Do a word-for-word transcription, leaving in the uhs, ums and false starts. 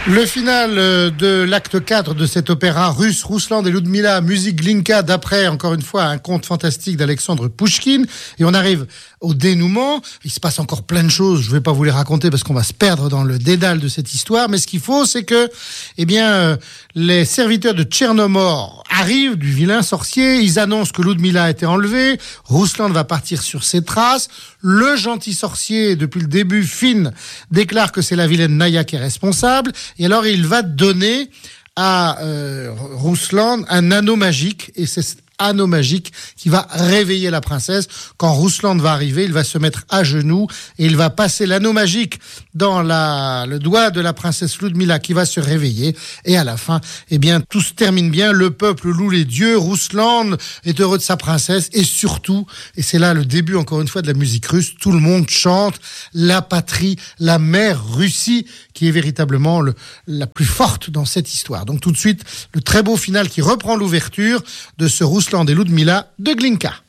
Le final de l'acte quatre de cet opéra russe, Rouslan et Ludmila, musique Glinka, d'après, encore une fois, un conte fantastique d'Alexandre Pouchkine. Et on arrive au dénouement. Il se passe encore plein de choses. Je ne vais pas vous les raconter parce qu'on va se perdre dans le dédale de cette histoire. Mais ce qu'il faut, c'est que, eh bien, euh, les serviteurs de Tchernomor arrivent, du vilain sorcier. Ils annoncent que Ludmila a été enlevée. Rouslan va partir sur ses traces. Le gentil sorcier, depuis le début, Finn, déclare que c'est la vilaine Naya qui est responsable. Et alors, il va donner à euh, Rouslan un anneau magique. Et c'est cet anneau magique qui va réveiller la princesse. Quand Rouslan va arriver, il va se mettre à genoux et il va passer l'anneau magique dans la, le doigt de la princesse Ludmila qui va se réveiller. Et à la fin, eh bien, tout se termine bien. Le peuple loue les dieux. Rouslan est heureux de sa princesse. Et surtout, et c'est là le début, encore une fois, de la musique russe, tout le monde chante la patrie, la mère Russie, qui est véritablement le, la plus forte dans cette histoire. Donc tout de suite, le très beau final qui reprend l'ouverture de ce Rouslan et Ludmila de Glinka.